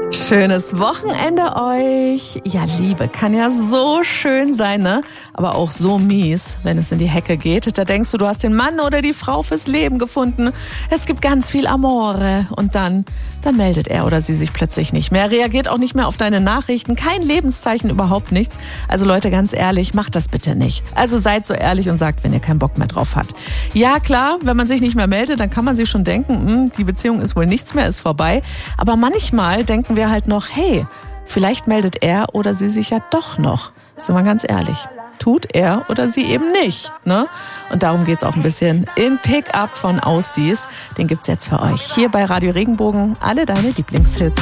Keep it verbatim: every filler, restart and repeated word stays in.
Schönes Wochenende euch. Ja, Liebe kann ja so schön sein, ne? Aber auch so mies, wenn es in die Hecke geht. Da denkst du, du hast den Mann oder die Frau fürs Leben gefunden. Es gibt ganz viel Amore. Und dann, dann meldet er oder sie sich plötzlich nicht mehr. Reagiert auch nicht mehr auf deine Nachrichten. Kein Lebenszeichen, überhaupt nichts. Also Leute, ganz ehrlich, macht das bitte nicht. Also seid so ehrlich und sagt, wenn ihr keinen Bock mehr drauf habt. Ja, klar, wenn man sich nicht mehr meldet, dann kann man sich schon denken, mh, die Beziehung ist wohl nichts mehr, ist vorbei. Aber manchmal denken wir halt noch, hey, vielleicht meldet er oder sie sich ja doch noch. Sind wir ganz ehrlich. Tut er oder sie eben nicht, ne? Und darum geht's auch ein bisschen in Pick-up von Ausdies. Den gibt's jetzt für euch hier bei Radio Regenbogen. Alle deine Lieblingshits.